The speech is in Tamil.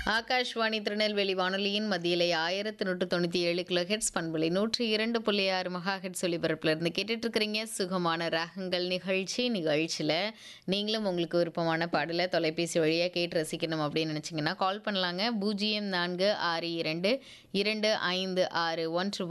ஆகாஷ்வாணி திருநெல்வேலி வானொலியின் மத்தியிலே 1197 கிலோ ஹெட்ஸ் பண்புலை 102.6 மெகா ஹெட்ஸ் ஒலிபரப்புல இருந்து கேட்டுட்டு இருக்கிறீங்க சுகமான ராகங்கள் நிகழ்ச்சியில் நீங்களும் உங்களுக்கு விருப்பமான பாடலை தொலைபேசி வழியாக கேட்டு ரசிக்கணும் அப்படின்னு நினச்சிங்கன்னா கால் பண்ணலாங்க 04622561